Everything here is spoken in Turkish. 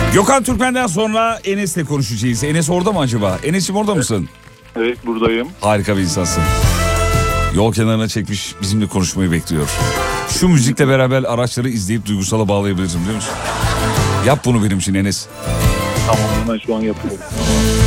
Gökhan Türkmen'den sonra Enes'le konuşacağız. Enes orada mı acaba? Enes'im orada mısın? Evet, buradayım. Harika bir insansın. Yol kenarına çekmiş, bizimle konuşmayı bekliyor. Şu müzikle beraber araçları izleyip duygusala bağlayabilirsin, biliyor musun? Yap bunu benim için Enes. Tamam, hemen şu an yapıyorum.